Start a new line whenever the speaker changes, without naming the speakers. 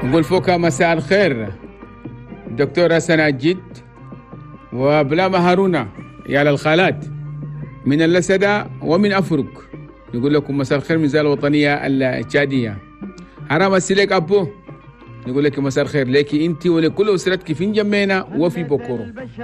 نقول فوق مساء الخير دكتورة سناء جد وبلامة هارونا يا للخالات من اللسدة ومن أفرق. نقول لكم مساء الخير من زال الوطنية التشادية. حرام السليك أبو نقول لك مساء الخير لك أنت ولكل أسرتك في جمينا وفي بكورو.